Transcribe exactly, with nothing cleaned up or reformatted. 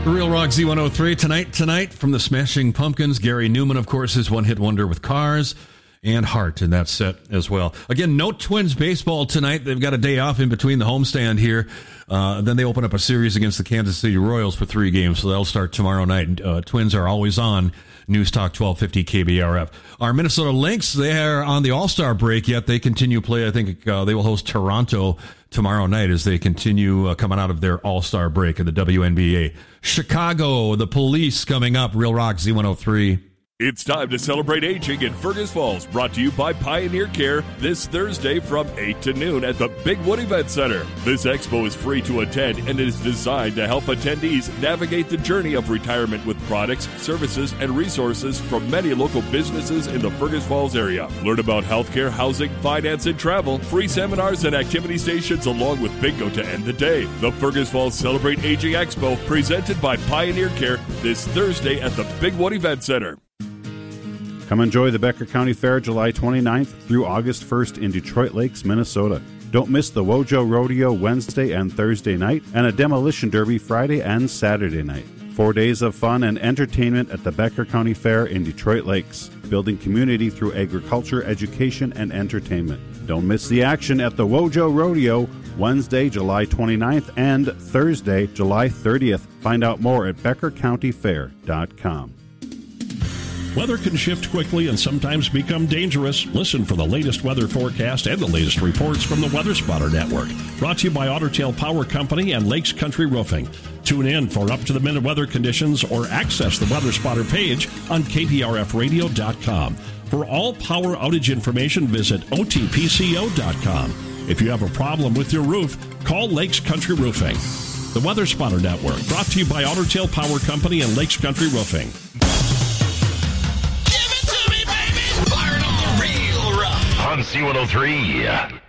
Real Rock Z one oh three tonight, tonight from the Smashing Pumpkins. Gary Newman, of course, is one-hit wonder with Cars and Heart in that set as well. Again, no Twins baseball tonight. They've got a day off in between the homestand here. Uh, then they open up a series against the Kansas City Royals for three games, so they'll start tomorrow night. Uh, Twins are always on News Talk twelve fifty K B R F. Our Minnesota Lynx, they are on the All-Star break yet. They continue play. I think uh, they will host Toronto tomorrow night as they continue uh, coming out of their All-Star break in the W N B A. Chicago, the Police coming up. Real Rock Z one oh three. It's time to celebrate aging in Fergus Falls, brought to you by Pioneer Care this Thursday from eight to noon at the Big Wood Event Center. This expo is free to attend and is designed to help attendees navigate the journey of retirement with products, services, and resources from many local businesses in the Fergus Falls area. Learn about healthcare, housing, finance, and travel, free seminars and activity stations along with bingo to end the day. The Fergus Falls Celebrate Aging Expo, presented by Pioneer Care this Thursday at the Big Wood Event Center. Come enjoy the Becker County Fair July twenty-ninth through August first in Detroit Lakes, Minnesota. Don't miss the Wojo Rodeo Wednesday and Thursday night and a Demolition Derby Friday and Saturday night. Four days of fun and entertainment at the Becker County Fair in Detroit Lakes, building community through agriculture, education, and entertainment. Don't miss the action at the Wojo Rodeo Wednesday, July twenty-ninth and Thursday, July thirtieth. Find out more at becker county fair dot com. Weather can shift quickly and sometimes become dangerous. Listen for the latest weather forecast and the latest reports from the Weather Spotter Network. Brought to you by Otter Tail Power Company and Lakes Country Roofing. Tune in for up-to-the-minute weather conditions or access the Weather Spotter page on K P R F radio dot com. For all power outage information, visit O T P C O dot com. If you have a problem with your roof, call Lakes Country Roofing. The Weather Spotter Network, brought to you by Otter Tail Power Company and Lakes Country Roofing. On Z one oh three.